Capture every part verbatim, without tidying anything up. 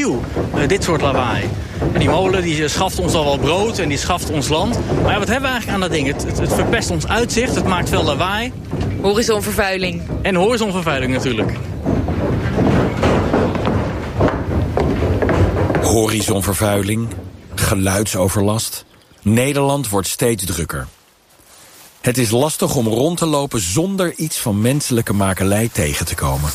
nieuw, uh, dit soort lawaai. En die molen die schaft ons al wel brood en die schaft ons land. Maar ja, wat hebben we eigenlijk aan dat ding? Het, het, het verpest ons uitzicht, het maakt veel lawaai. Horizonvervuiling. En horizonvervuiling natuurlijk. Horizonvervuiling, geluidsoverlast. Nederland wordt steeds drukker. Het is lastig om rond te lopen zonder iets van menselijke makelij tegen te komen.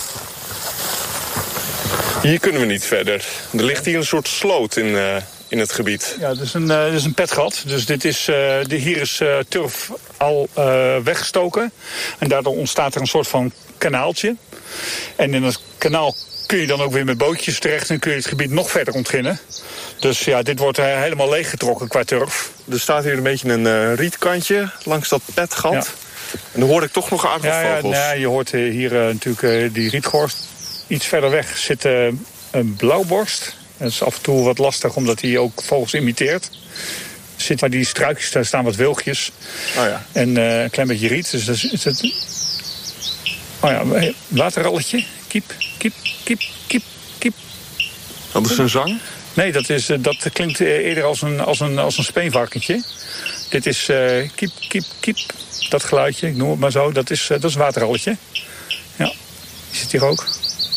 Hier kunnen we niet verder. Er ligt hier een soort sloot in, uh, in het gebied. Ja, dit is een, uh, dit is een petgat. Dus dit is, uh, de, hier is uh, turf al uh, weggestoken. En daardoor ontstaat er een soort van kanaaltje. En in dat kanaal kun je dan ook weer met bootjes terecht en kun je het gebied nog verder ontginnen. Dus ja, dit wordt uh, helemaal leeggetrokken qua turf. Er staat hier een beetje een uh, rietkantje langs dat petgat. Ja. En dan hoor ik toch nog aardig ja, vogels. Ja, nou, je hoort uh, hier uh, natuurlijk uh, die rietgorst. Iets verder weg zit uh, een blauwborst. Dat is af en toe wat lastig, omdat hij ook vogels imiteert. Zit maar die struikjes, daar staan wat wilgjes. Oh ja. En uh, een klein beetje riet. Dus dat is, is het... Oh ja, waterralletje. Kiep, kiep, kiep, kiep, kiep. Dat is een zang? Nee, dat, is, dat klinkt eerder als een, als een, als een speenvarkentje. Dit is uh, kiep, kiep, kiep. Dat geluidje, ik noem het maar zo. Dat is, uh, dat is een waterralletje. Ja, die zit hier ook.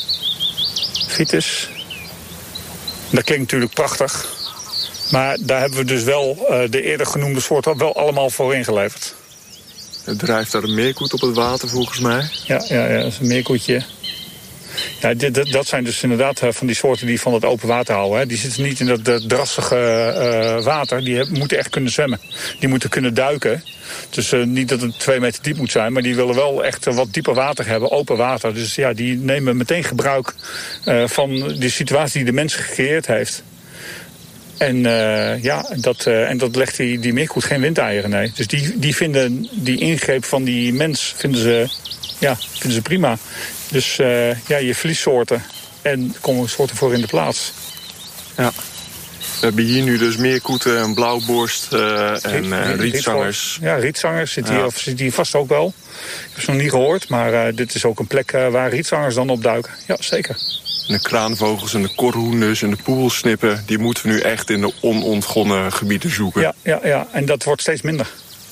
Vitis. Dat klinkt natuurlijk prachtig. Maar daar hebben we dus wel uh, de eerder genoemde soorten wel allemaal voor ingeleverd. Er drijft daar een meerkoet op het water volgens mij. Ja, ja, ja, dat is een meerkoetje. Ja, dit, dat zijn dus inderdaad van die soorten die van het open water houden. Hè. Die zitten niet in dat, dat drassige uh, water. Die hebben, moeten echt kunnen zwemmen. Die moeten kunnen duiken. Dus uh, niet dat het twee meter diep moet zijn. Maar die willen wel echt uh, wat dieper water hebben. Open water. Dus ja, die nemen meteen gebruik uh, van de situatie die de mens gecreëerd heeft. En, uh, ja, dat, uh, en dat legt die, die meerkoet geen windeieren, nee. Dus die, die vinden die ingreep van die mens vinden ze, ja, vinden ze prima. Dus uh, ja, je verliest soorten en er komen soorten voor in de plaats. Ja. We hebben hier nu dus meerkoeten, een blauwborst uh, en uh, rietzangers. Ja, rietzangers zit hier, ja. Of zit hier vast ook wel. Ik heb ze nog niet gehoord, maar uh, dit is ook een plek uh, waar rietzangers dan opduiken. Ja, zeker. En de kraanvogels en de korhoenders en de poegelsnippen, die moeten we nu echt in de onontgonnen gebieden zoeken. Ja, ja, ja, en dat wordt steeds minder.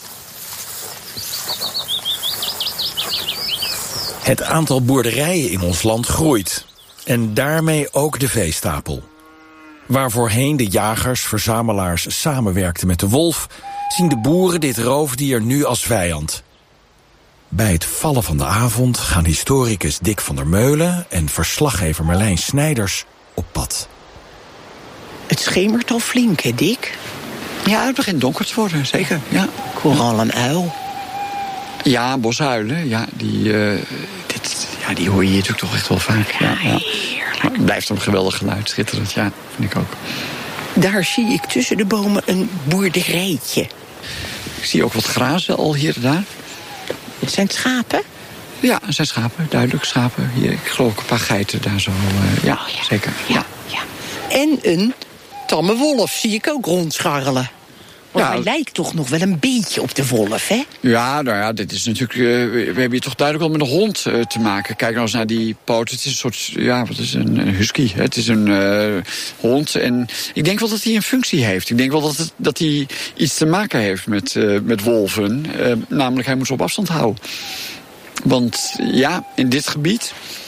Het aantal boerderijen in ons land groeit. En daarmee ook de veestapel. Waar voorheen de jagers, verzamelaars samenwerkten met de wolf, zien de boeren dit roofdier nu als vijand. Bij het vallen van de avond gaan historicus Dick van der Meulen en verslaggever Marlijn Snijders op pad. Het schemert al flink, hè, Dick? Ja, het begint donker te worden, zeker. Ja. Ik hoor al een uil. Ja, bosuilen, ja, die, uh, dit, ja, die hoor je hier natuurlijk toch echt wel vaak. Ja, ja. Maar het blijft een geweldig geluid, schitterend, ja, vind ik ook. Daar zie ik tussen de bomen een boerderijtje. Ik zie ook wat grazen al hier en daar. Het zijn schapen? Ja, het zijn schapen, duidelijk schapen. Hier, ik geloof ook een paar geiten daar zo, uh, ja, oh, ja, zeker. Ja, ja. En een tamme wolf zie ik ook rondscharrelen. Want ja, hij lijkt toch nog wel een beetje op de wolf, hè? Ja, nou ja, dit is natuurlijk... Uh, we hebben hier toch duidelijk wel met een hond uh, te maken. Kijk nou eens naar die poot. Het is een soort... Ja, wat is een, een husky? Hè? Het is een uh, hond. En ik denk wel dat hij een functie heeft. Ik denk wel dat, het, dat hij iets te maken heeft met, uh, met wolven. Uh, namelijk, hij moet ze op afstand houden. Want ja, in dit gebied...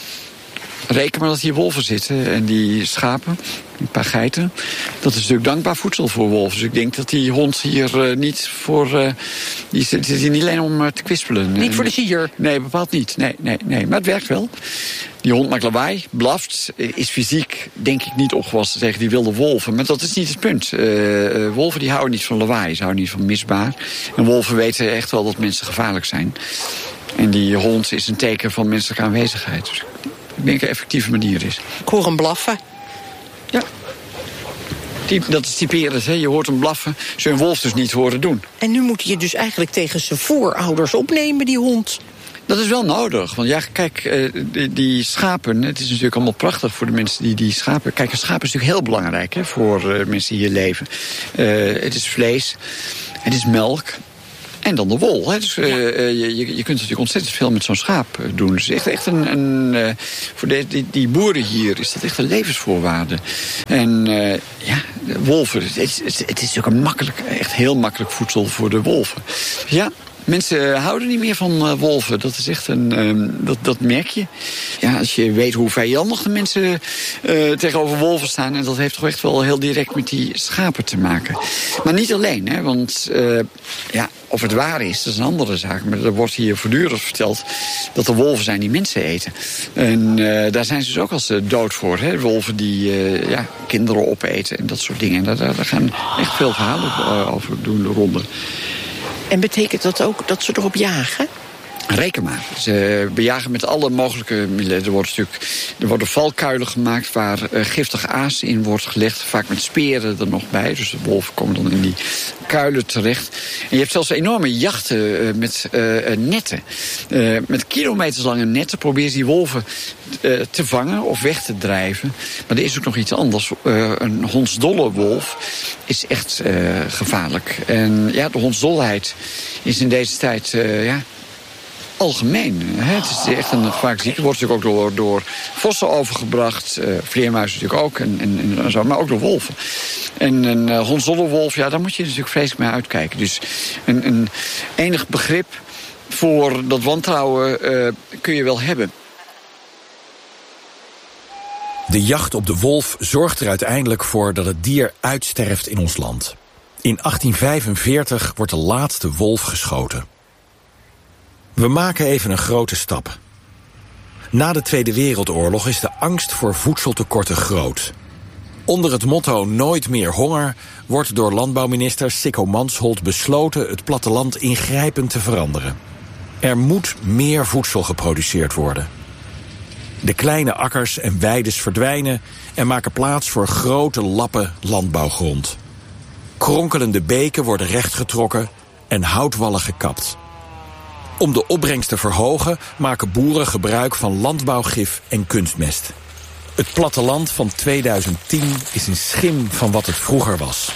Reken maar dat hier wolven zitten en die schapen, een paar geiten. Dat is natuurlijk dankbaar voedsel voor wolven. Dus ik denk dat die hond hier uh, niet voor... Uh, die zit hier niet alleen om uh, te kwispelen. Niet voor de sier? Nee, bepaald niet. Nee, nee, nee. Maar het werkt wel. Die hond maakt lawaai, blaft, is fysiek denk ik niet opgewassen tegen die wilde wolven. Maar dat is niet het punt. Uh, uh, wolven die houden niet van lawaai, ze houden niet van misbaar. En wolven weten echt wel dat mensen gevaarlijk zijn. En die hond is een teken van menselijke aanwezigheid. Dus ik denk een effectieve manier is. Ik hoor hem blaffen. Ja. Dat is typerend, hè? Je hoort hem blaffen. Zul je een wolf dus niet horen doen. En nu moet je dus eigenlijk tegen zijn voorouders opnemen, die hond. Dat is wel nodig. Want ja, kijk, die, die schapen... Het is natuurlijk allemaal prachtig voor de mensen die die schapen... Kijk, een schaap is natuurlijk heel belangrijk, hè, voor uh, mensen die hier leven. Uh, het is vlees, het is melk... En dan de wol. Hè. Dus, uh, ja. je, je kunt natuurlijk ontzettend veel met zo'n schaap doen. Dus echt, echt een, een uh, voor de, die, die boeren hier is dat echt een levensvoorwaarde. En uh, ja, wolven, het is, het is ook een makkelijk, echt heel makkelijk voedsel voor de wolven. Ja. Mensen houden niet meer van uh, wolven. Dat is echt een. Uh, dat, dat merk je. Ja, als je weet hoe vijandig de mensen uh, tegenover wolven staan. En dat heeft toch echt wel heel direct met die schapen te maken. Maar niet alleen, hè, want uh, ja, of het waar is, dat is een andere zaak. Maar er wordt hier voortdurend verteld dat er wolven zijn die mensen eten. En uh, daar zijn ze dus ook als uh, dood voor. Hè? Wolven die uh, ja, kinderen opeten en dat soort dingen. En daar, daar gaan echt veel verhalen uh, over doen de ronde. En betekent dat ook dat ze erop jagen? Reken maar. Ze bejagen met alle mogelijke middelen. Er, wordt natuurlijk, er worden valkuilen gemaakt waar uh, giftig aas in wordt gelegd. Vaak met speren er nog bij. Dus de wolven komen dan in die kuilen terecht. En je hebt zelfs enorme jachten uh, met uh, netten. Uh, met kilometerslange netten proberen ze die wolven uh, te vangen of weg te drijven. Maar er is ook nog iets anders. Uh, een hondsdolle wolf is echt uh, gevaarlijk. En ja, de hondsdolheid is in deze tijd Uh, ja, algemeen. Hè? Het is echt een gevaarlijke ziekte. Het wordt natuurlijk ook door, door vossen overgebracht. Uh, vleermuizen natuurlijk ook. En, en, en zo, maar ook door wolven. En een uh, hondsdolle wolf, ja, daar moet je natuurlijk vreselijk mee uitkijken. Dus een, een enig begrip voor dat wantrouwen uh, kun je wel hebben. De jacht op de wolf zorgt er uiteindelijk voor dat het dier uitsterft in ons land. In achttien vijfenveertig wordt de laatste wolf geschoten. We maken even een grote stap. Na de Tweede Wereldoorlog is de angst voor voedseltekorten groot. Onder het motto Nooit meer honger wordt door landbouwminister Sikko Mansholt besloten het platteland ingrijpend te veranderen. Er moet meer voedsel geproduceerd worden. De kleine akkers en weides verdwijnen en maken plaats voor grote lappen landbouwgrond. Kronkelende beken worden rechtgetrokken en houtwallen gekapt. Om de opbrengst te verhogen maken boeren gebruik van landbouwgif en kunstmest. Het platteland van tweeduizend tien is een schim van wat het vroeger was.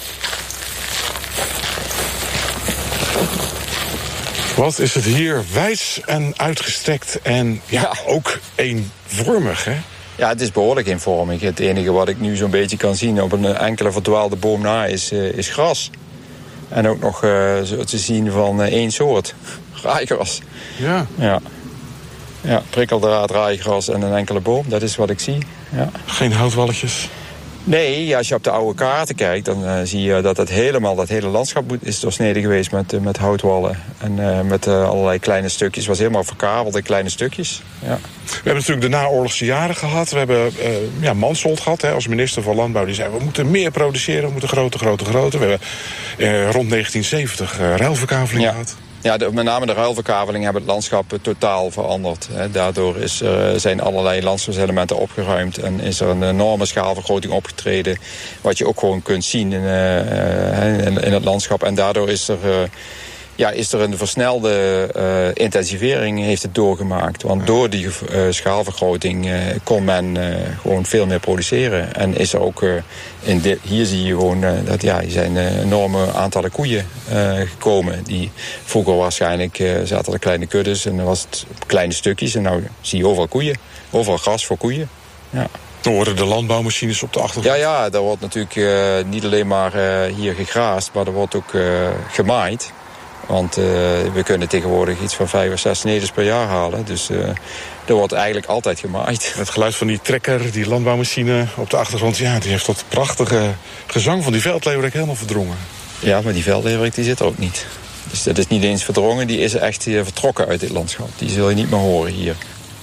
Wat is het hier wijs en uitgestrekt en ja, ja. ook eenvormig, hè? Ja, het is behoorlijk eenvormig. Het enige wat ik nu zo'n beetje kan zien op een enkele verdwaalde boom na is, uh, is gras. En ook nog uh, zo te zien van uh, één soort. Raaigras. Ja. Ja. Ja, prikkeldraad, raaigras en een enkele boom. Dat is wat ik zie. Ja. Geen houtwalletjes? Nee, als je op de oude kaarten kijkt, dan uh, zie je dat het helemaal, dat hele landschap is doorsneden geweest met, uh, met houtwallen. En uh, met uh, allerlei kleine stukjes. Het was helemaal verkabeld in kleine stukjes. Ja. We hebben natuurlijk de naoorlogse jaren gehad. We hebben uh, ja, Mansholt gehad hè, als minister van Landbouw. Die zei, we moeten meer produceren, we moeten groter, groter, groter. We hebben uh, rond negentien zeventig uh, ruilverkaveling ja. gehad. Ja, de, met name de ruilverkaveling hebben het landschap uh, totaal veranderd. Hè. Daardoor is, uh, zijn allerlei landschapselementen opgeruimd en is er een enorme schaalvergroting opgetreden. Wat je ook gewoon kunt zien in, uh, in, in het landschap. En daardoor is er, uh, ja, is er een versnelde uh, intensivering heeft het doorgemaakt. Want door die uh, schaalvergroting uh, kon men uh, gewoon veel meer produceren. En is er ook, uh, in dit, hier zie je gewoon uh, dat ja, er zijn uh, enorme aantallen koeien uh, gekomen. Die vroeger waarschijnlijk uh, zaten er kleine kuddes en dan was het kleine stukjes. En nu zie je overal koeien, overal gras voor koeien. Ja. Dan worden de landbouwmachines op de achtergrond. Ja, ja, daar wordt natuurlijk uh, niet alleen maar uh, hier gegraast, maar er wordt ook uh, gemaaid. Want uh, we kunnen tegenwoordig iets van vijf of zes snedes per jaar halen. Dus uh, er wordt eigenlijk altijd gemaaid. Het geluid van die trekker, die landbouwmachine op de achtergrond, ja, die heeft dat prachtige gezang van die veldleeuwerik helemaal verdrongen. Ja, maar die veldleeuwerik die zit er ook niet. Dus dat is niet eens verdrongen, die is echt uh, vertrokken uit dit landschap. Die zul je niet meer horen hier.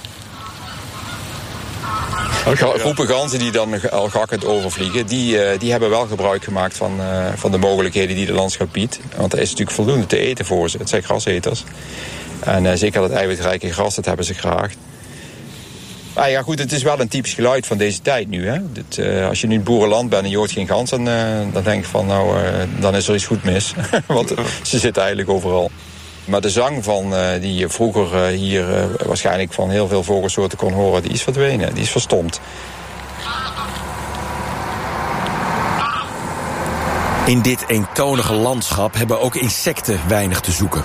Okay, groepen ganzen die dan al gakkend overvliegen, die, uh, die hebben wel gebruik gemaakt van, uh, van de mogelijkheden die het landschap biedt. Want er is natuurlijk voldoende te eten voor ze. Het zijn graseters. En uh, zeker dat eiwitrijke gras, dat hebben ze graag. Maar ja, goed, het is wel een typisch geluid van deze tijd nu. Hè? Dat, uh, als je nu in het boerenland bent en je hoort geen gans, dan, uh, dan denk ik van, nou, uh, dan is er iets goed mis. Want uh, ze zitten eigenlijk overal. Maar de zang van, uh, die je vroeger uh, hier uh, waarschijnlijk van heel veel vogelsoorten kon horen, die is verdwenen, die is verstomd. In dit eentonige landschap hebben ook insecten weinig te zoeken.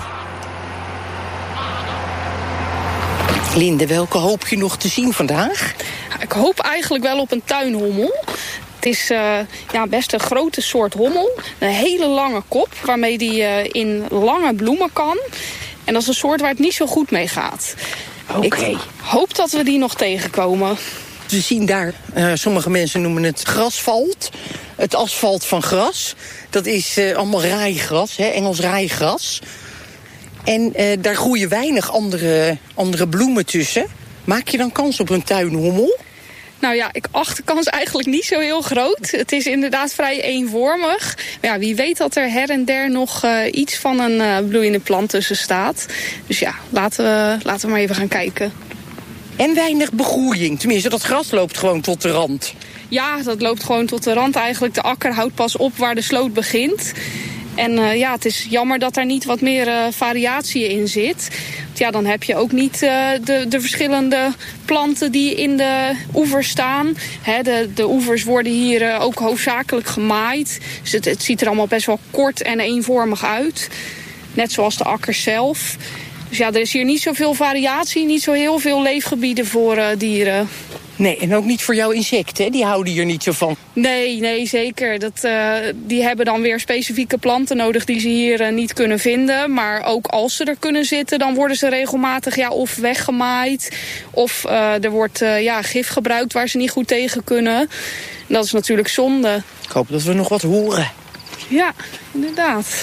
Linde, welke hoop je nog te zien vandaag? Ik hoop eigenlijk wel op een tuinhommel. Het is uh, ja, best een grote soort hommel. Een hele lange kop, waarmee die uh, in lange bloemen kan. En dat is een soort waar het niet zo goed mee gaat. Oké. Okay. Ik hoop dat we die nog tegenkomen. We zien daar, uh, sommige mensen noemen het grasvalt. Het asfalt van gras. Dat is uh, allemaal raaigras, hè, Engels raaigras. En uh, daar groeien weinig andere, andere bloemen tussen. Maak je dan kans op een tuinhommel? Nou ja, ik acht de kans eigenlijk niet zo heel groot. Het is inderdaad vrij eenvormig. Maar ja, wie weet dat er her en der nog uh, iets van een uh, bloeiende plant tussen staat. Dus ja, laten we, laten we maar even gaan kijken. En weinig begroeiing. Tenminste, dat gras loopt gewoon tot de rand. Ja, dat loopt gewoon tot de rand eigenlijk. De akker houdt pas op waar de sloot begint. En uh, ja, het is jammer dat daar niet wat meer uh, variatie in zit. Want ja, dan heb je ook niet uh, de, de verschillende planten die in de oevers staan. He, de, de oevers worden hier uh, ook hoofdzakelijk gemaaid. Dus het, het ziet er allemaal best wel kort en eenvormig uit. Net zoals de akkers zelf. Dus ja, er is hier niet zoveel variatie, niet zo heel veel leefgebieden voor uh, dieren. Nee, en ook niet voor jouw insecten, hè? Die houden hier niet zo van. Nee, nee, zeker. Dat, uh, die hebben dan weer specifieke planten nodig die ze hier uh, niet kunnen vinden. Maar ook als ze er kunnen zitten, dan worden ze regelmatig ja, of weggemaaid. Of uh, er wordt uh, ja, gif gebruikt waar ze niet goed tegen kunnen. En dat is natuurlijk zonde. Ik hoop dat we nog wat horen. Ja, inderdaad.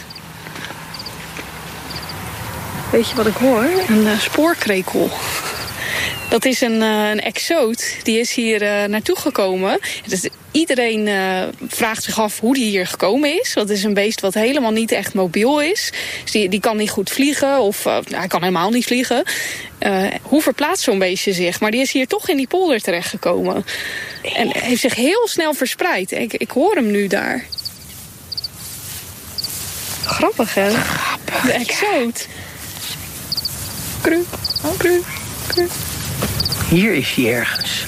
Weet je wat ik hoor? Een uh, spoorkrekel. Dat is een, uh, een exoot, die is hier uh, naartoe gekomen. Dus iedereen uh, vraagt zich af hoe die hier gekomen is. Want het is een beest wat helemaal niet echt mobiel is. Dus die, die kan niet goed vliegen, of uh, hij kan helemaal niet vliegen. Uh, hoe verplaatst zo'n beestje zich? Maar die is hier toch in die polder terechtgekomen. En heeft zich heel snel verspreid. Ik, ik hoor hem nu daar. Grappig, hè? Grappig, de exoot. Kru, kru, kru. Hier is hij ergens.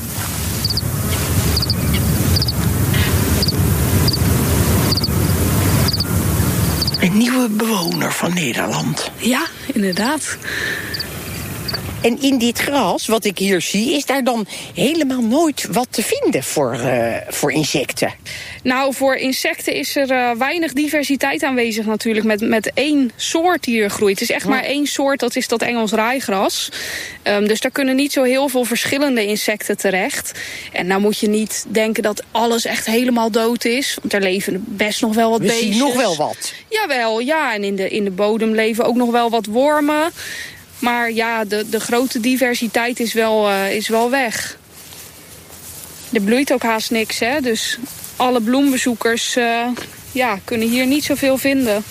Een nieuwe bewoner van Nederland. Ja, inderdaad. En in dit gras, wat ik hier zie, is daar dan helemaal nooit wat te vinden voor, uh, voor insecten? Nou, voor insecten is er uh, weinig diversiteit aanwezig natuurlijk. Met, met één soort die hier groeit. Het is echt maar één soort, dat is dat Engels raaigras. Um, dus daar kunnen niet zo heel veel verschillende insecten terecht. En nou moet je niet denken dat alles echt helemaal dood is. Want er leven best nog wel wat beestjes. We zien nog wel wat. Jawel, ja. En in de, in de bodem leven ook nog wel wat wormen. Maar ja, de, de grote diversiteit is wel, uh, is wel weg. Er bloeit ook haast niks, hè. Dus alle bloembezoekers uh, ja, kunnen hier niet zoveel vinden.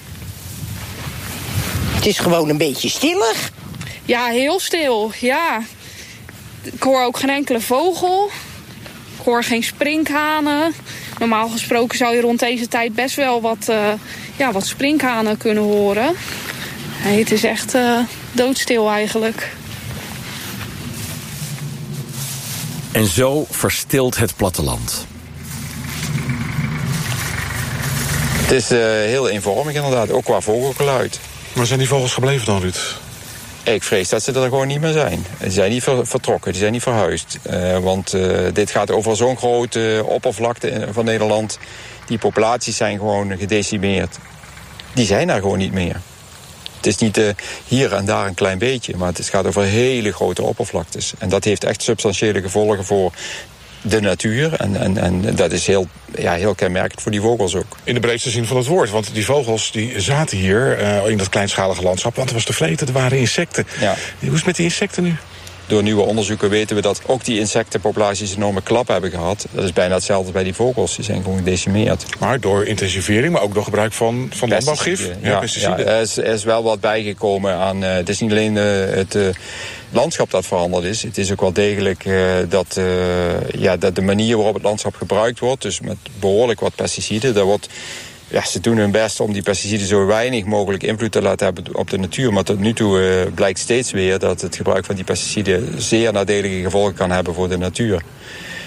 Het is gewoon een beetje stillig. Ja, heel stil, ja. Ik hoor ook geen enkele vogel. Ik hoor geen sprinkhanen. Normaal gesproken zou je rond deze tijd best wel wat, uh, ja, wat sprinkhanen kunnen horen. Nee, het is echt uh, doodstil eigenlijk. En zo verstilt het platteland. Het is uh, heel eenvormig inderdaad, ook qua vogelgeluid. Waar zijn die vogels gebleven dan, Ruud? Ik vrees dat ze er gewoon niet meer zijn. Die zijn niet ver- vertrokken, die zijn niet verhuisd. Uh, want uh, dit gaat over zo'n grote uh, oppervlakte van Nederland. Die populaties zijn gewoon gedecimeerd. Die zijn er gewoon niet meer. Het is niet uh, hier en daar een klein beetje, maar het gaat over hele grote oppervlaktes. En dat heeft echt substantiële gevolgen voor de natuur. En, en, en dat is heel, ja, heel kenmerkend voor die vogels ook. In de breedste zin van het woord. Want die vogels die zaten hier uh, in dat kleinschalige landschap. Want er was te vreten, er waren insecten. Ja. Hoe is het met die insecten nu? Door nieuwe onderzoeken weten we dat ook die insectenpopulaties een enorme klap hebben gehad. Dat is bijna hetzelfde bij die vogels. Die zijn gewoon gedecimeerd. Maar door intensivering, maar ook door gebruik van, van landbouwgif? Ja, ja, pesticiden. Ja, er, is, er is wel wat bijgekomen aan. Uh, het is niet alleen uh, het uh, landschap dat veranderd is. Het is ook wel degelijk uh, dat, uh, ja, dat de manier waarop het landschap gebruikt wordt, dus met behoorlijk wat pesticiden, daar wordt. Ja, ze doen hun best om die pesticiden zo weinig mogelijk invloed te laten hebben op de natuur. Maar tot nu toe uh, blijkt steeds weer dat het gebruik van die pesticiden zeer nadelige gevolgen kan hebben voor de natuur.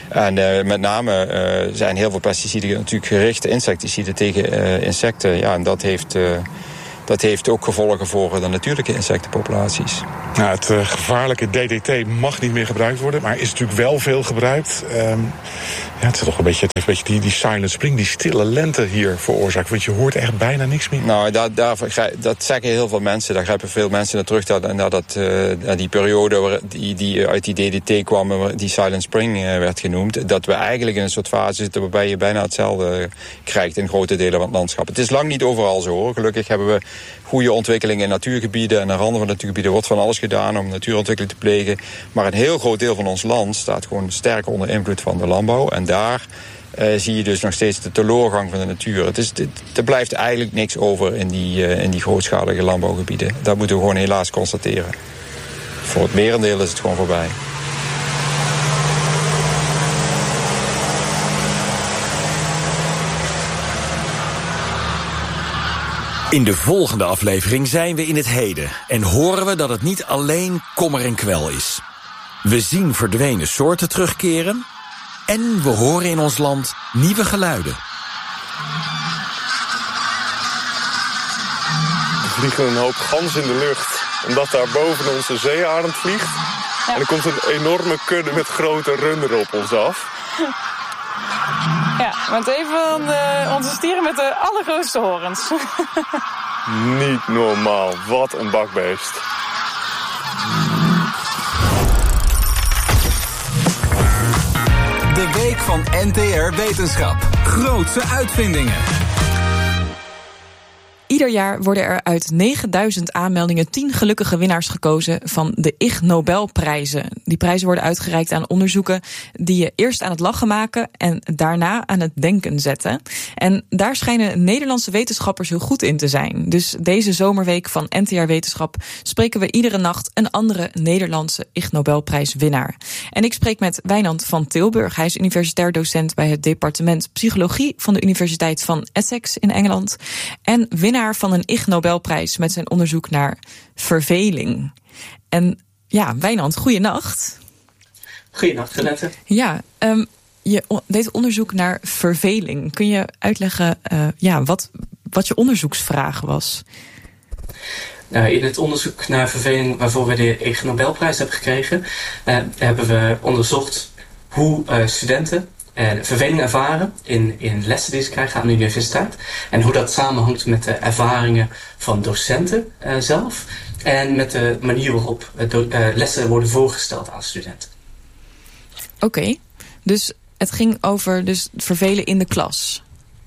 En uh, met name uh, zijn heel veel pesticiden natuurlijk gerichte insecticiden tegen uh, insecten. Ja, en dat heeft... Uh, Dat heeft ook gevolgen voor de natuurlijke insectenpopulaties. Nou, het uh, gevaarlijke D D T mag niet meer gebruikt worden, maar is natuurlijk wel veel gebruikt. Um, ja, het is toch een beetje, het heeft een beetje die, die silent spring, die stille lente hier veroorzaakt. Want je hoort echt bijna niks meer. Nou, daar, daar, dat zeggen heel veel mensen. Daar grijpen veel mensen naar terug. Dat, naar, dat, uh, naar die periode waar die, die uit die D D T kwam, die silent spring uh, werd genoemd. Dat we eigenlijk in een soort fase zitten waarbij je bijna hetzelfde krijgt in grote delen van het landschap. Het is lang niet overal zo, hoor. Gelukkig hebben we goede ontwikkelingen in natuurgebieden. En naar randen van natuurgebieden wordt van alles gedaan om natuurontwikkeling te plegen. Maar een heel groot deel van ons land staat gewoon sterk onder invloed van de landbouw. En daar uh, zie je dus nog steeds de teleurgang van de natuur. Het is, het, er blijft eigenlijk niks over in die, uh, in die grootschalige landbouwgebieden. Dat moeten we gewoon helaas constateren. Voor het merendeel is het gewoon voorbij. In de volgende aflevering zijn we in het heden en horen we dat het niet alleen kommer en kwel is. We zien verdwenen soorten terugkeren en we horen in ons land nieuwe geluiden. Er vliegen een hoop ganzen in de lucht, omdat daar boven ons een zeearend vliegt. Ja. En er komt een enorme kudde met grote runderen op ons af. Ja, want even van de, onze stieren met de allergrootste horens. Niet normaal, wat een bakbeest. De week van N T R Wetenschap. Grootse uitvindingen. Ieder jaar worden er uit negenduizend aanmeldingen tien gelukkige winnaars gekozen van de Ig Nobelprijzen. Die prijzen worden uitgereikt aan onderzoeken die je eerst aan het lachen maken en daarna aan het denken zetten. En daar schijnen Nederlandse wetenschappers heel goed in te zijn. Dus deze zomerweek van N T R Wetenschap spreken we iedere nacht een andere Nederlandse Ig Nobelprijswinnaar. En ik spreek met Wijnand van Tilburg. Hij is universitair docent bij het departement Psychologie van de Universiteit van Essex in Engeland. En winnaar van een Ig Nobelprijs met zijn onderzoek naar verveling. En ja, Wijnand, goeienacht. Goeienacht, Renette. Ja, um, je deed onderzoek naar verveling. Kun je uitleggen uh, ja, wat, wat je onderzoeksvraag was? Uh, in het onderzoek naar verveling waarvoor we de Ig Nobelprijs hebben gekregen, uh, hebben we onderzocht hoe uh, studenten Uh, verveling ervaren in, in lessen die ze krijgen aan de universiteit. En hoe dat samenhangt met de ervaringen van docenten uh, zelf. En met de manier waarop uh, do- uh, lessen worden voorgesteld aan studenten. Oké, okay. Dus het ging over dus vervelen in de klas.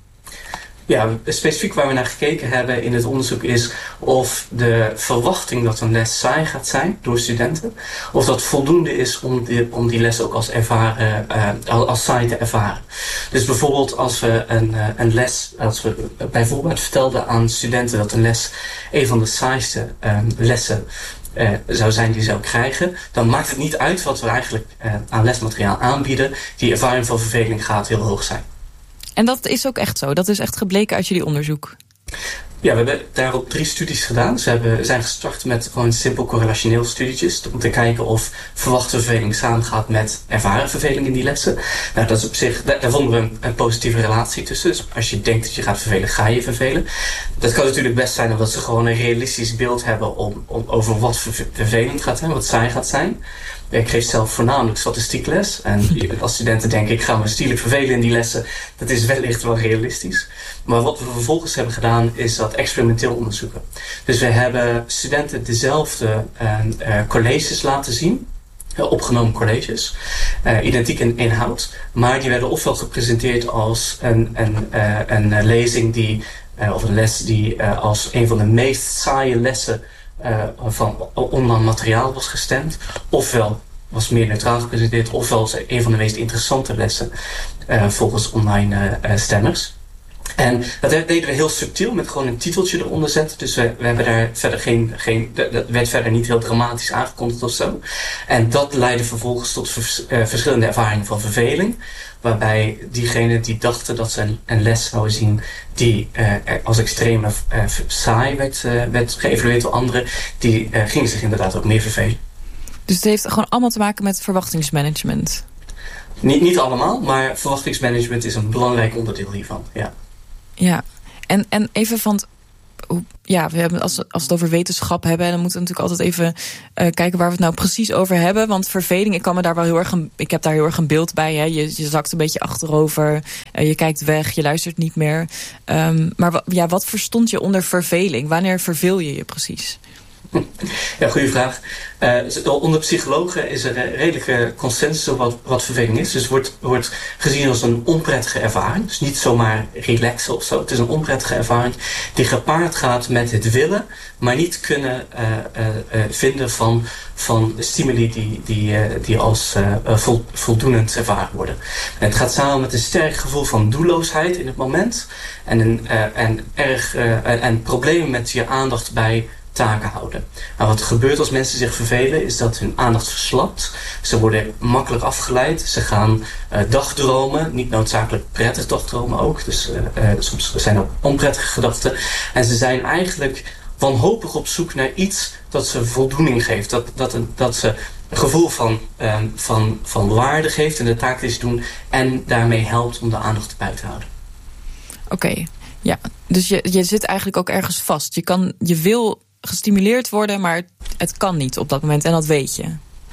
Ja, specifiek waar we naar gekeken hebben in het onderzoek is of de verwachting dat een les saai gaat zijn door studenten, of dat voldoende is om die, om die les ook als, ervaren, uh, als saai te ervaren. Dus bijvoorbeeld als we een, uh, een les, als we bijvoorbeeld vertelden aan studenten dat een les een van de saaiste uh, lessen Uh, zou zijn die ze zou krijgen, dan maakt het niet uit wat we eigenlijk uh, aan lesmateriaal aanbieden. Die ervaring van verveling gaat heel hoog zijn. En dat is ook echt zo? Dat is echt gebleken uit jullie onderzoek? Ja, we hebben daarop drie studies gedaan. Dus we hebben, zijn gestart met gewoon simpel correlationeel studietjes om te kijken of verwachte verveling samengaat met ervaren verveling in die lessen. Nou, dat is op zich, daar, daar vonden we een, een positieve relatie tussen. Dus als je denkt dat je gaat vervelen, ga je vervelen. Dat kan natuurlijk best zijn omdat ze gewoon een realistisch beeld hebben om, om over wat ver, vervelend gaat zijn, wat saai gaat zijn. Ik geef zelf voornamelijk statistiekles. En als studenten denken, ik ga me stierlijk vervelen in die lessen. Dat is wellicht wel realistisch. Maar wat we vervolgens hebben gedaan, is dat experimenteel onderzoeken. Dus we hebben studenten dezelfde uh, uh, colleges laten zien. Uh, opgenomen colleges. Uh, identiek in inhoud. Maar die werden ofwel gepresenteerd als een, een, uh, een lezing die, uh, of een les die uh, als een van de meest saaie lessen Uh, van online materiaal was gestemd, ofwel was meer neutraal gepresenteerd, ofwel was een van de meest interessante lessen uh, volgens online uh, stemmers. En dat deden we heel subtiel met gewoon een titeltje eronder zetten. Dus we, we hebben daar verder geen, geen, dat werd verder niet heel dramatisch aangekondigd of zo. En dat leidde vervolgens tot vers, uh, verschillende ervaringen van verveling. Waarbij diegenen die dachten dat ze een, een les zouden zien die uh, als extreem uh, saai werd, uh, werd geëvalueerd door anderen, die uh, gingen zich inderdaad ook meer vervelen. Dus het heeft gewoon allemaal te maken met verwachtingsmanagement? Niet, niet allemaal, maar verwachtingsmanagement is een belangrijk onderdeel hiervan. Ja, ja. En, en even van... Ja, we hebben, als, als we het over wetenschap hebben, dan moeten we natuurlijk altijd even uh, kijken waar we het nou precies over hebben. Want verveling, ik kan me daar wel heel erg een, ik heb daar heel erg een beeld bij. Hè. Je, je zakt een beetje achterover, uh, je kijkt weg, je luistert niet meer. Um, maar w- ja, wat verstond je onder verveling? Wanneer verveel je je precies? Ja, goede vraag. Uh, onder psychologen is er een redelijke consensus over wat, wat verveling is. Dus het wordt, wordt gezien als een onprettige ervaring. Dus niet zomaar relaxen of zo. Het is een onprettige ervaring die gepaard gaat met het willen, maar niet kunnen uh, uh, uh, vinden van, van stimuli die, die, uh, die als uh, vol, voldoenend ervaren worden. En het gaat samen met een sterk gevoel van doelloosheid in het moment. En, een, uh, en, erg, uh, en problemen met je aandacht bij taken houden. Nou, wat er gebeurt als mensen zich vervelen is dat hun aandacht verslapt. Ze worden makkelijk afgeleid. Ze gaan uh, dagdromen, niet noodzakelijk prettig dagdromen ook. Dus uh, uh, soms zijn er onprettige gedachten. En ze zijn eigenlijk wanhopig op zoek naar iets dat ze voldoening geeft. Dat, dat, dat ze een gevoel van, uh, van, van waarde geeft in de taak die ze doen en daarmee helpt om de aandacht bij te houden. Oké, okay. Ja. Dus je, je zit eigenlijk ook ergens vast. Je, kan, je wil gestimuleerd worden, maar het kan niet op dat moment en dat weet je.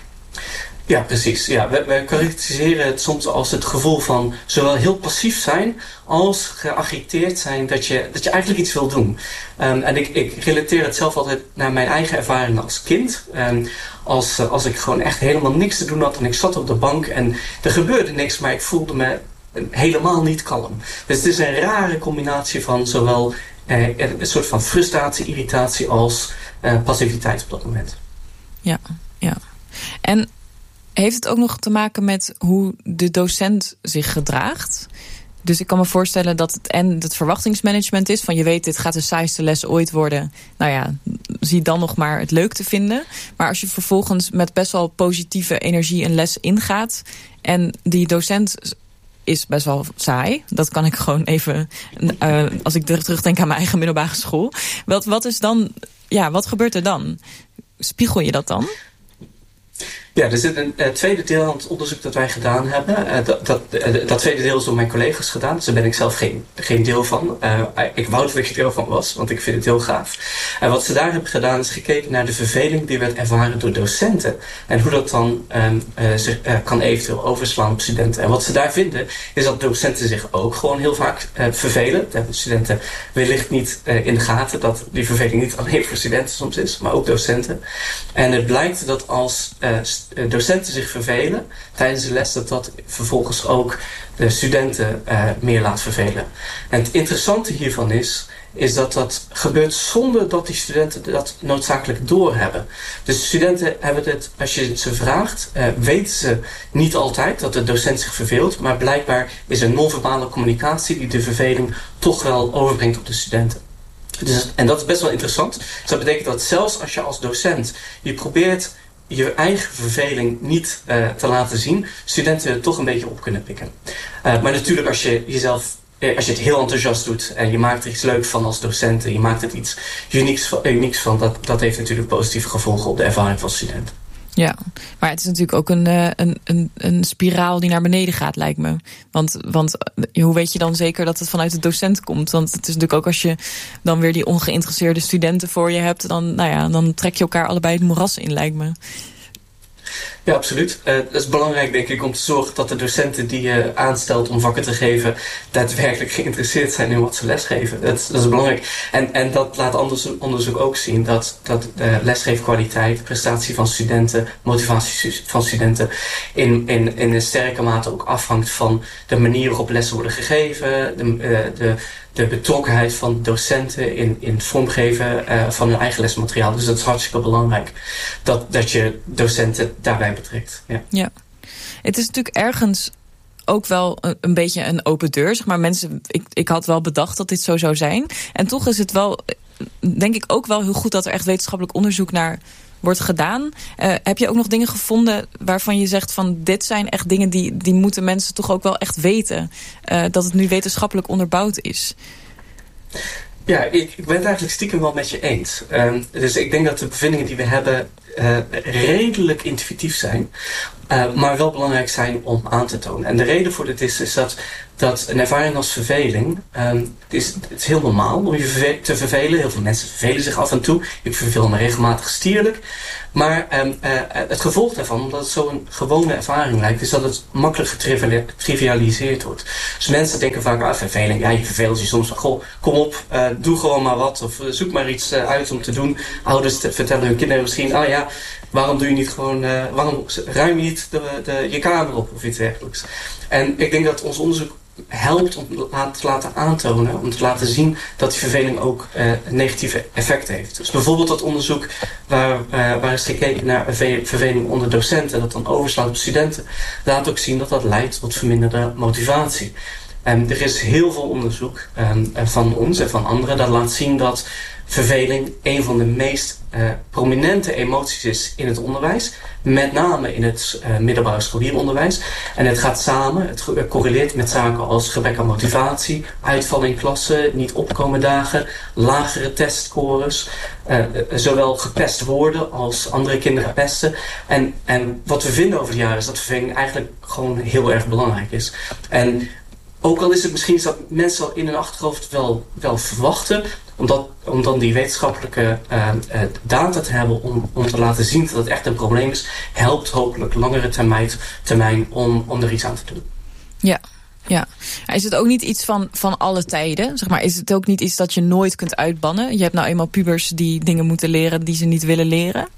Ja, precies. Ja, we, we karakteriseren het soms als het gevoel van zowel heel passief zijn als geagiteerd zijn dat je, dat je eigenlijk iets wil doen. Um, en ik, ik relateer het zelf altijd naar mijn eigen ervaring als kind. Um, als, als ik gewoon echt helemaal niks te doen had en ik zat op de bank en er gebeurde niks, maar ik voelde me helemaal niet kalm. Dus het is een rare combinatie van zowel Uh, een soort van frustratie, irritatie als uh, passiviteit op dat moment. Ja, ja. En heeft het ook nog te maken met hoe de docent zich gedraagt? Dus ik kan me voorstellen dat het en het verwachtingsmanagement is. Van je weet, dit gaat de saaiste les ooit worden. Nou ja, zie dan nog maar het leuk te vinden. Maar als je vervolgens met best wel positieve energie een les ingaat en die docent is best wel saai. Dat kan ik gewoon even, uh, als ik terugdenk aan mijn eigen middelbare school. Wat, wat is dan, ja, wat gebeurt er dan? Spiegel je dat dan? Ja, er zit een uh, tweede deel aan het onderzoek dat wij gedaan hebben. Uh, dat, dat, uh, dat tweede deel is door mijn collega's gedaan. Dus daar ben ik zelf geen, geen deel van. Uh, ik wou dat ik er deel van was, want ik vind het heel gaaf. En wat ze daar hebben gedaan is gekeken naar de verveling die werd ervaren door docenten. En hoe dat dan um, uh, zich, uh, kan eventueel overslaan op studenten. En wat ze daar vinden is dat docenten zich ook gewoon heel vaak uh, vervelen. Dat hebben studenten wellicht niet uh, in de gaten dat die verveling niet alleen voor studenten soms is, maar ook docenten. En het blijkt dat als uh, docenten zich vervelen tijdens de les, dat dat vervolgens ook de studenten uh, meer laat vervelen. En het interessante hiervan is, is dat dat gebeurt zonder dat die studenten dat noodzakelijk doorhebben. Dus studenten hebben het, als je ze vraagt, uh, weten ze niet altijd dat de docent zich verveelt, maar blijkbaar is er non-verbale communicatie die de verveling toch wel overbrengt op de studenten. Dus, en dat is best wel interessant. Dus dat betekent dat zelfs als je als docent je probeert je eigen verveling niet uh, te laten zien, studenten het toch een beetje op kunnen pikken. Uh, maar natuurlijk als je jezelf, als je het heel enthousiast doet en je maakt er iets leuks van als docent en je maakt het iets unieks van, unieks van dat, dat heeft natuurlijk positieve gevolgen op de ervaring van studenten. Ja, maar het is natuurlijk ook een, een, een, een spiraal die naar beneden gaat, lijkt me. Want, want hoe weet je dan zeker dat het vanuit de docent komt? Want het is natuurlijk ook als je dan weer die ongeïnteresseerde studenten voor je hebt, dan, nou ja, dan trek je elkaar allebei het moeras in, lijkt me. Ja, absoluut. Uh, het is belangrijk, denk ik, om te zorgen dat de docenten die je aanstelt om vakken te geven daadwerkelijk geïnteresseerd zijn in wat ze lesgeven. Dat is, dat is belangrijk. En, en dat laat anders, onderzoek ook zien dat, dat de lesgeefkwaliteit, prestatie van studenten, motivatie van studenten in, in, in een sterke mate ook afhangt van de manier waarop lessen worden gegeven, de, uh, de de betrokkenheid van docenten in, in het vormgeven uh, van hun eigen lesmateriaal. Dus dat is hartstikke belangrijk dat, dat je docenten daarbij betrekt. Ja. Ja, het is natuurlijk ergens ook wel een, een beetje een open deur. Zeg maar, mensen, ik, ik had wel bedacht dat dit zo zou zijn. En toch is het wel, denk ik ook wel heel goed dat er echt wetenschappelijk onderzoek naar wordt gedaan. Uh, heb je ook nog dingen gevonden waarvan je zegt van dit zijn echt dingen die, die moeten mensen toch ook wel echt weten. Uh, dat het nu wetenschappelijk onderbouwd is. Ja, ik, ik ben het eigenlijk stiekem wel met je eens. Um, dus ik denk dat de bevindingen die we hebben uh, redelijk intuïtief zijn. Uh, maar wel belangrijk zijn om aan te tonen. En de reden voor dit is, is dat, dat een ervaring als verveling... Um, het, is, het is heel normaal om je verve- te vervelen. Heel veel mensen vervelen zich af en toe. Ik verveel me regelmatig stierlijk. Maar um, uh, het gevolg daarvan, omdat het zo'n gewone ervaring lijkt... is dat het makkelijk getrivialiseerd wordt. Dus mensen denken vaak, ah, verveling, ja, je verveelt je soms van... goh, kom op, uh, doe gewoon maar wat. Of uh, zoek maar iets uh, uit om te doen. Ouders te vertellen hun kinderen misschien, ah ja... waarom doe je niet gewoon, uh, waarom ruim je niet de, de, je kamer op of iets dergelijks. En ik denk dat ons onderzoek helpt om te laten aantonen, om te laten zien dat die verveling ook uh, een negatieve effect heeft. Dus bijvoorbeeld dat onderzoek waar, uh, waar is gekeken naar verveling onder docenten, dat dan overslaat op studenten, laat ook zien dat dat leidt tot verminderde motivatie. Um, er is heel veel onderzoek um, van ons en van anderen dat laat zien dat verveling een van de meest uh, prominente emoties is in het onderwijs. Met name in het uh, middelbare scholieren-onderwijs. En het gaat samen, het uh, correleert met zaken als gebrek aan motivatie, uitval in klassen, niet opkomen dagen, lagere testscores, uh, uh, zowel gepest worden als andere kinderen pesten. En, en wat we vinden over de jaren is dat verveling eigenlijk gewoon heel erg belangrijk is. En ook al is het misschien dat mensen al in hun achterhoofd wel, wel verwachten, Omdat, om dan die wetenschappelijke uh, uh, data te hebben om, om te laten zien dat het echt een probleem is, helpt hopelijk langere termijn, termijn om, om er iets aan te doen. Ja, ja. Is het ook niet iets van, van alle tijden? Zeg maar, is het ook niet iets dat je nooit kunt uitbannen? Je hebt nou eenmaal pubers die dingen moeten leren die ze niet willen leren.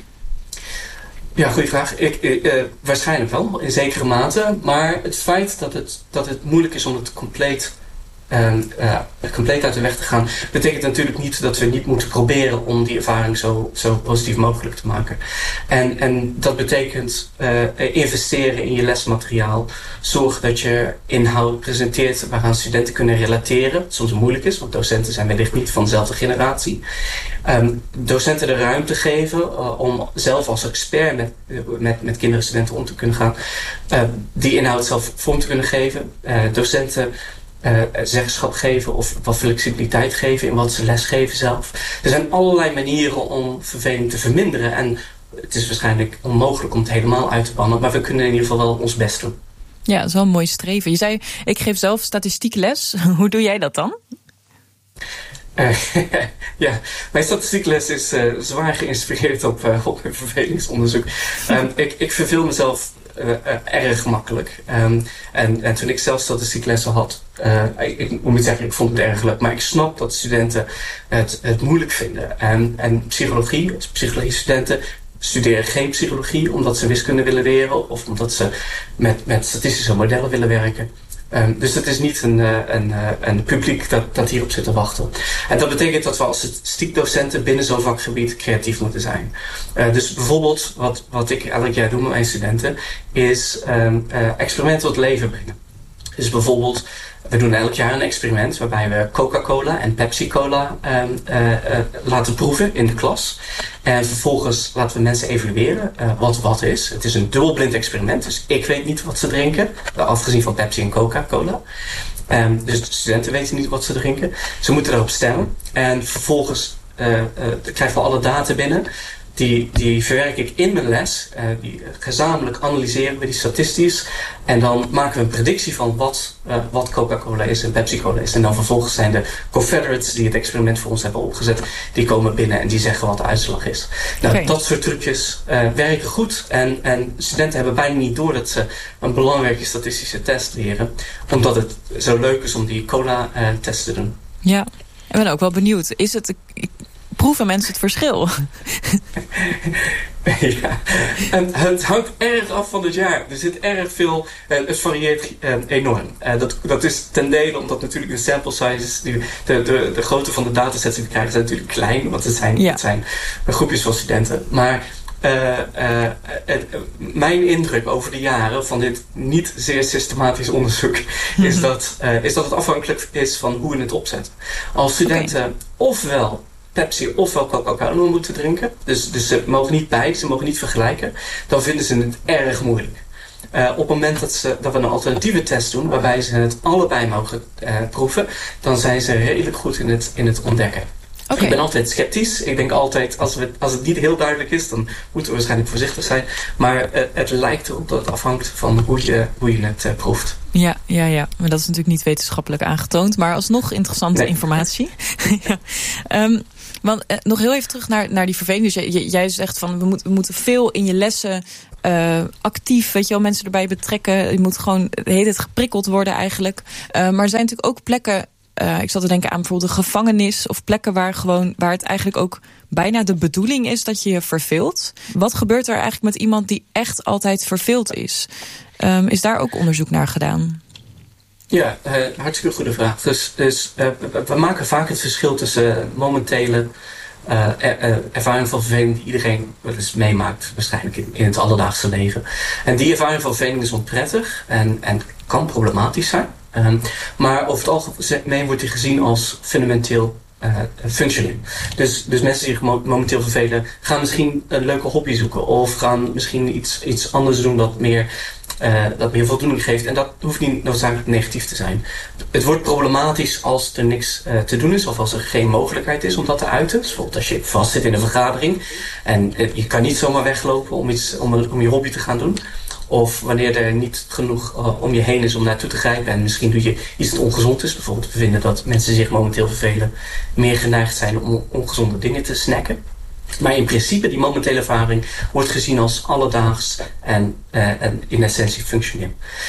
Ja, goede vraag. Ik, uh, waarschijnlijk wel, in zekere mate. Maar het feit dat het, dat het moeilijk is om het compleet... Um, uh, compleet uit de weg te gaan, betekent natuurlijk niet dat we niet moeten proberen om die ervaring zo, zo positief mogelijk te maken. En, en dat betekent uh, investeren in je lesmateriaal. Zorg dat je inhoud presenteert waaraan studenten kunnen relateren. Wat soms moeilijk is, want docenten zijn wellicht niet van dezelfde generatie. Um, docenten de ruimte geven uh, om zelf als expert met, met, met kinderen en studenten om te kunnen gaan. Uh, die inhoud zelf vorm te kunnen geven. Uh, docenten Uh, zeggenschap geven of wat flexibiliteit geven in wat ze lesgeven zelf. Er zijn allerlei manieren om verveling te verminderen. En het is waarschijnlijk onmogelijk om het helemaal uit te bannen. Maar we kunnen in ieder geval wel ons best doen. Ja, dat is wel een mooi streven. Je zei, ik geef zelf statistiekles. Hoe doe jij dat dan? Uh, ja, mijn statistiekles is uh, zwaar geïnspireerd op, uh, op een vervelingsonderzoek. Um, ik, ik verveel mezelf Uh, uh, erg gemakkelijk. Um, en, en toen ik zelf statistieklessen had, uh, ik, ik moet zeggen, ik vond het erg leuk, maar ik snap dat studenten het, het moeilijk vinden. En, en psychologie, psychologie-studenten studeren geen psychologie omdat ze wiskunde willen leren of omdat ze met, met statistische modellen willen werken. Um, dus het is niet een, uh, een, uh, een publiek dat, dat hierop zit te wachten. En dat betekent dat we als statistiekdocenten binnen zo'n vakgebied creatief moeten zijn. Uh, dus bijvoorbeeld wat, wat ik elk jaar doe met mijn studenten is um, uh, experimenten tot leven brengen. Dus bijvoorbeeld, we doen elk jaar een experiment waarbij we Coca-Cola en Pepsi-Cola um, uh, uh, laten proeven in de klas. En vervolgens laten we mensen evalueren uh, wat wat is. Het is een dubbelblind experiment, dus ik weet niet wat ze drinken. Afgezien van Pepsi en Coca-Cola. Um, dus de studenten weten niet wat ze drinken. Ze moeten daarop stemmen. En vervolgens uh, uh, krijgen we alle data binnen. Die, die verwerk ik in mijn les. Uh, die gezamenlijk analyseren we die statistisch. En dan maken we een predictie van wat, uh, wat Coca-Cola is en Pepsi-Cola is. En dan vervolgens zijn de Confederates die het experiment voor ons hebben opgezet. Die komen binnen en die zeggen wat de uitslag is. Nou, okay. Dat soort trucjes uh, werken goed. En, en studenten hebben bijna niet door dat ze een belangrijke statistische test leren. Omdat het zo leuk is om die cola-test uh, te doen. Ja, ik ben ook wel benieuwd. Is het... Ik... Proeven mensen het verschil? Ja, en het hangt erg af van het jaar. Er zit erg veel, uh, het varieert uh, enorm. Uh, dat, dat is ten dele omdat natuurlijk de sample sizes, die, de, de, de grootte van de datasets die we krijgen zijn natuurlijk klein. Want het zijn, ja. het zijn groepjes van studenten. Maar uh, uh, uh, uh, mijn indruk over de jaren van dit niet zeer systematisch onderzoek mm-hmm. is, dat, uh, is dat het afhankelijk is van hoe we het opzetten. Als studenten okay. ofwel Pepsi ofwel Coca-Cola moeten drinken. Dus, dus ze mogen niet bij, ze mogen niet vergelijken. Dan vinden ze het erg moeilijk. Uh, op het moment dat, ze, dat we een alternatieve test doen, waarbij ze het allebei mogen uh, proeven, dan zijn ze redelijk goed in het, in het ontdekken. Okay. Ik ben altijd sceptisch. Ik denk altijd, als, we, als het niet heel duidelijk is, dan moeten we waarschijnlijk voorzichtig zijn. Maar uh, het lijkt erop dat het afhangt van hoe je, hoe je het uh, proeft. Ja, ja, ja, maar dat is natuurlijk niet wetenschappelijk aangetoond. Maar alsnog interessante nee. informatie. ja. um, want, uh, nog heel even terug naar, naar die verveling. Dus jij, jij zegt van, we, moet, we moeten veel in je lessen uh, actief, weet je wel, mensen erbij betrekken. Je moet gewoon de hele tijd geprikkeld worden eigenlijk. Uh, maar er zijn natuurlijk ook plekken, Uh, ik zat te denken aan bijvoorbeeld een gevangenis of plekken waar gewoon waar het eigenlijk ook bijna de bedoeling is dat je je verveelt. Wat gebeurt er eigenlijk met iemand die echt altijd verveeld is? Um, is daar ook onderzoek naar gedaan? Ja, uh, hartstikke goede vraag. Dus, dus uh, we maken vaak het verschil tussen momentele uh, er, ervaring van verveling die iedereen wel eens meemaakt, waarschijnlijk in, in het alledaagse leven. En die ervaring van verveling is onprettig en, en kan problematisch zijn. Um, maar over het algemeen wordt die gezien als fundamenteel uh, functioning. Dus, dus mensen die zich mo- momenteel vervelen gaan misschien een leuke hobby zoeken of gaan misschien iets, iets anders doen dat meer, uh, dat meer voldoening geeft. En dat hoeft niet noodzakelijk negatief te zijn. Het wordt problematisch als er niks uh, te doen is of als er geen mogelijkheid is om dat te uiten. Dus bijvoorbeeld als je vastzit in een vergadering en uh, je kan niet zomaar weglopen om, iets, om, om je hobby te gaan doen. Of wanneer er niet genoeg uh, om je heen is om naartoe te grijpen. En misschien doe je iets dat ongezond is. Bijvoorbeeld we vinden dat mensen zich momenteel vervelen meer geneigd zijn om ongezonde dingen te snacken. Maar in principe, die momentele ervaring wordt gezien als alledaags en, uh, en in essentie functioneel.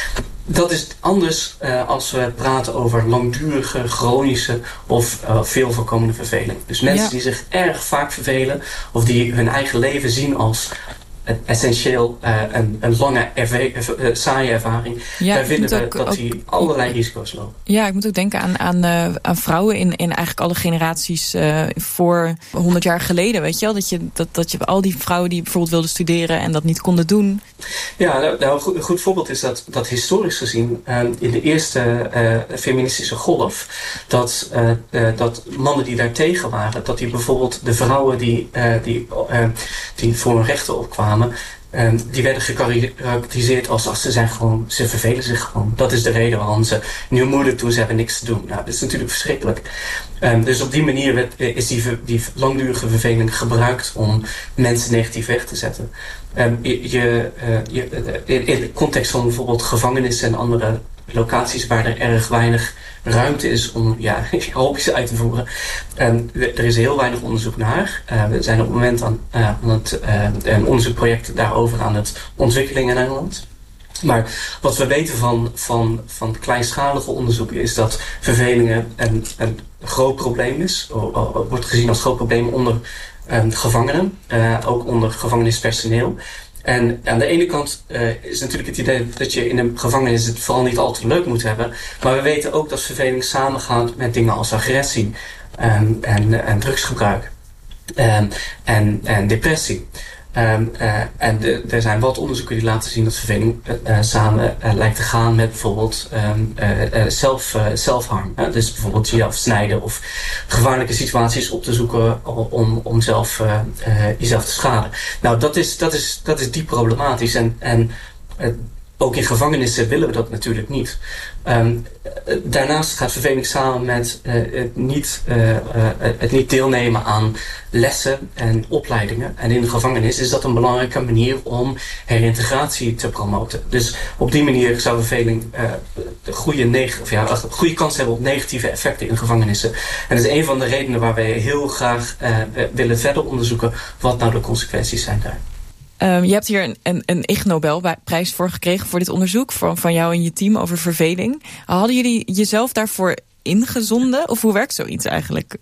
Dat is anders uh, als we praten over langdurige, chronische of uh, veel voorkomende verveling. Dus mensen ja. die zich erg vaak vervelen of die hun eigen leven zien als essentieel uh, een, een lange, erve- uh, saaie ervaring. Ja, daar vinden we ook, dat die ook, allerlei risico's lopen. Ja, ik moet ook denken aan, aan, uh, aan vrouwen in, in eigenlijk alle generaties uh, voor honderd jaar geleden. Weet je wel? Dat je, dat, dat je al die vrouwen die bijvoorbeeld wilden studeren en dat niet konden doen. Ja, nou, nou, een, goed, een goed voorbeeld is dat, dat historisch gezien uh, in de eerste uh, feministische golf, dat, uh, uh, dat mannen die daar tegen waren, dat die bijvoorbeeld de vrouwen die, uh, die, uh, die voor hun rechten opkwamen, Um, die werden gekarakteriseerd als, als ze zijn gewoon, ze vervelen zich gewoon. Dat is de reden waarom ze nu moeilijk doen, ze hebben niks te doen. Nou, dat is natuurlijk verschrikkelijk. Um, dus op die manier werd, is die, die langdurige verveling gebruikt om mensen negatief weg te zetten. Um, je, je, uh, je, in, in de context van bijvoorbeeld gevangenissen en andere locaties waar er erg weinig ruimte is om ja, hobby's uit te voeren. Um, er is heel weinig onderzoek naar. Uh, we zijn op het moment aan, uh, aan het, uh, een onderzoekproject daarover aan het ontwikkelen in Nederland. Maar wat we weten van, van, van kleinschalige onderzoeken is dat vervelingen een, een groot probleem is. O, o, wordt gezien als groot probleem onder um, gevangenen, uh, ook onder gevangenispersoneel. En aan de ene kant uh, is natuurlijk het idee dat je in een gevangenis het vooral niet al te leuk moet hebben. Maar we weten ook dat verveling samengaat met dingen als agressie um, en, en drugsgebruik um, en, en depressie. Um, uh, en de, er zijn wat onderzoeken die laten zien dat verveling uh, samen uh, lijkt te gaan met bijvoorbeeld um, uh, uh, self, uh, self-harm. Uh, dus bijvoorbeeld jezelf snijden of gevaarlijke situaties op te zoeken om, om zelf, uh, uh, jezelf te schaden. Nou, dat is, dat is, dat is diep problematisch. En, en uh, ook in gevangenissen willen we dat natuurlijk niet. Um, daarnaast gaat verveling samen met uh, het, niet, uh, uh, het niet deelnemen aan lessen en opleidingen. En in de gevangenis is dat een belangrijke manier om herintegratie te promoten. Dus op die manier zou verveling uh, de goede, neg- of ja, goede kans hebben op negatieve effecten in gevangenissen. En dat is een van de redenen waar wij heel graag uh, willen verder onderzoeken wat nou de consequenties zijn daar. Um, je hebt hier een, een, een Ig Nobelprijs voor gekregen voor dit onderzoek van, van jou en je team over verveling. Hadden jullie jezelf daarvoor ingezonden? Of hoe werkt zoiets eigenlijk?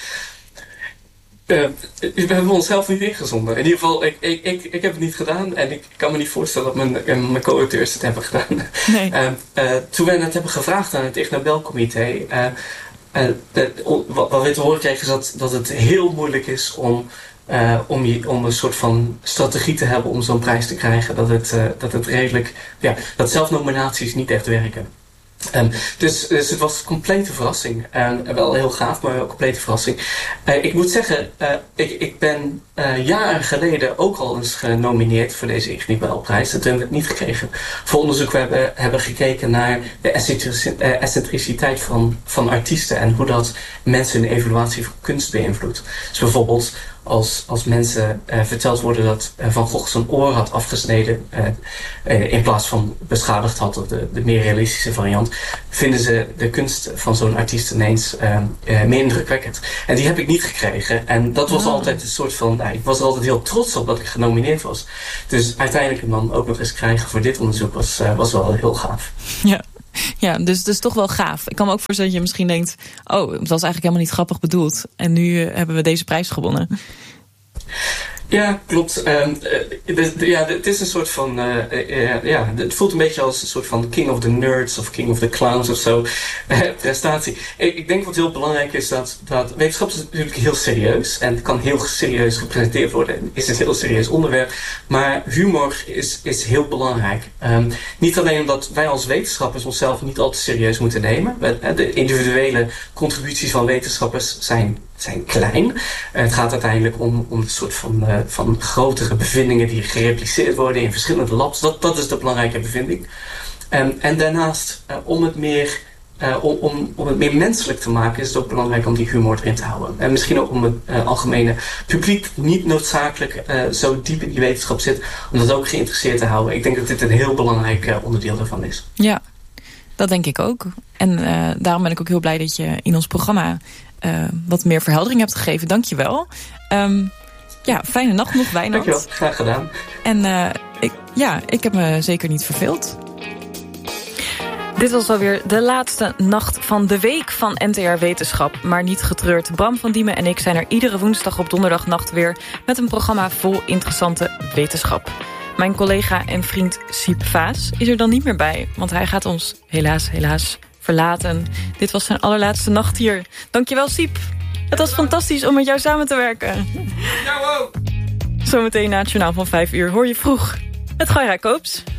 Uh, we hebben onszelf niet ingezonden. In ieder geval, ik, ik, ik, ik heb het niet gedaan. En ik kan me niet voorstellen dat mijn, mijn co-auteurs het hebben gedaan. Nee. Uh, uh, toen we het hebben gevraagd aan het Ig Nobelcomité, Uh, uh, uh, wat, wat we te horen kregen is dat, dat het heel moeilijk is om Uh, om, je, om een soort van strategie te hebben om zo'n prijs te krijgen. Dat het, uh, dat het redelijk, ja, dat zelfnominaties niet echt werken. Um, dus, dus het was een complete verrassing. Um, wel heel gaaf, maar wel een complete verrassing. Uh, ik moet zeggen, uh, ik, ik ben uh, jaren geleden ook al eens genomineerd voor deze Ig Nobelprijs. Dat hebben we het niet gekregen. Voor onderzoek we hebben, hebben gekeken naar de excentriciteit van, van artiesten en hoe dat mensen hun evaluatie van kunst beïnvloedt. Dus bijvoorbeeld als, als mensen uh, verteld worden dat uh, Van Gogh zijn oor had afgesneden uh, uh, in plaats van beschadigd had, of de, de meer realistische variant, vinden ze de kunst van zo'n artiest ineens uh, uh, meer indrukwekkend. En die heb ik niet gekregen. En dat was oh. altijd een soort van, nou, ik was er altijd heel trots op dat ik genomineerd was. Dus uiteindelijk hem dan ook nog eens krijgen voor dit onderzoek was, uh, was wel heel gaaf. Ja. Ja, dus het is toch wel gaaf. Ik kan me ook voorstellen dat je misschien denkt, oh, het was eigenlijk helemaal niet grappig bedoeld. En nu uh, hebben we deze prijs gewonnen. Ja, klopt. Um, uh, de, de, ja, het is een soort van, uh, uh, ja, het voelt een beetje als een soort van King of the Nerds of King of the Clowns of zo uh, prestatie. Ik, ik denk wat heel belangrijk is dat, dat wetenschap is natuurlijk heel serieus en het kan heel serieus gepresenteerd worden. Het is een heel serieus onderwerp, maar humor is, is heel belangrijk. Um, niet alleen omdat wij als wetenschappers onszelf niet al te serieus moeten nemen. De individuele contributies van wetenschappers zijn zijn klein. Uh, het gaat uiteindelijk om, om een soort van, uh, van grotere bevindingen die gerepliceerd worden in verschillende labs. Dat, dat is de belangrijke bevinding. Um, en daarnaast, uh, om, het meer, uh, om, om, om het meer menselijk te maken, is het ook belangrijk om die humor erin te houden. En misschien ook om het uh, algemene publiek niet noodzakelijk uh, zo diep in die wetenschap zit, om dat ook geïnteresseerd te houden. Ik denk dat dit een heel belangrijk uh, onderdeel daarvan is. Ja, dat denk ik ook. En uh, daarom ben ik ook heel blij dat je in ons programma Uh, wat meer verheldering hebt gegeven. Dank je wel. Um, ja, fijne nacht nog, Wijnand. Dank je wel, graag gedaan. En uh, ik, ja, ik heb me zeker niet verveeld. Dit was alweer de laatste nacht van de week van N T R Wetenschap. Maar niet getreurd. Bram van Diemen en ik zijn er iedere woensdag op donderdagnacht weer met een programma vol interessante wetenschap. Mijn collega en vriend Siep Vaas is er dan niet meer bij, want hij gaat ons helaas, helaas verlaten. Dit was zijn allerlaatste nacht hier. Dankjewel, Siep. Het was fantastisch om met jou samen te werken. Zometeen na het journaal van vijf uur hoor je vroeg met Gaia Koops.